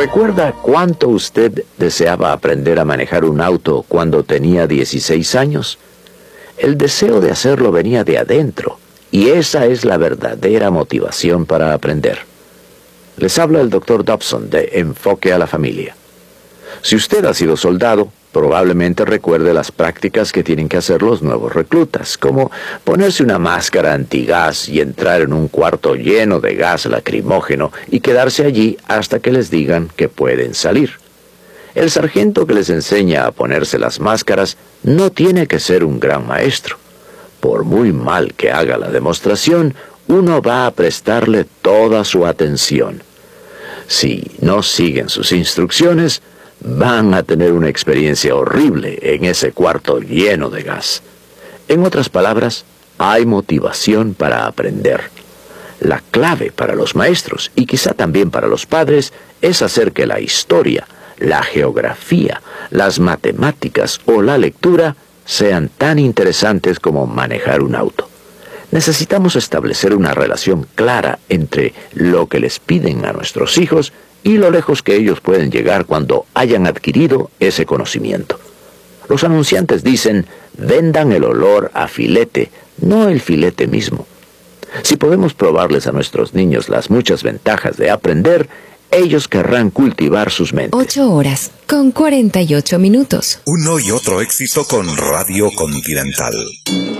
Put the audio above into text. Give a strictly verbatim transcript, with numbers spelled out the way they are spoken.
¿Recuerda cuánto usted deseaba aprender a manejar un auto cuando tenía dieciséis años? El deseo de hacerlo venía de adentro, y esa es la verdadera motivación para aprender. Les habla el doctor Dobson de Enfoque a la Familia. Si usted ha sido soldado, probablemente recuerde las prácticas que tienen que hacer los nuevos reclutas, como ponerse una máscara antigas y entrar en un cuarto lleno de gas lacrimógeno y quedarse allí hasta que les digan que pueden salir. El sargento que les enseña a ponerse las máscaras no tiene que ser un gran maestro. Por muy mal que haga la demostración, uno va a prestarle toda su atención. Si no siguen sus instrucciones, van a tener una experiencia horrible en ese cuarto lleno de gas. En otras palabras, hay motivación para aprender. La clave para los maestros, y quizá también para los padres, es hacer que la historia, la geografía, las matemáticas o la lectura sean tan interesantes como manejar un auto. Necesitamos establecer una relación clara entre lo que les piden a nuestros hijos y lo lejos que ellos pueden llegar cuando hayan adquirido ese conocimiento. Los anunciantes dicen, vendan el olor a filete, no el filete mismo. Si podemos probarles a nuestros niños las muchas ventajas de aprender, ellos querrán cultivar sus mentes. Ocho horas, con cuarenta y ocho minutos. Uno y otro éxito con Radio Continental.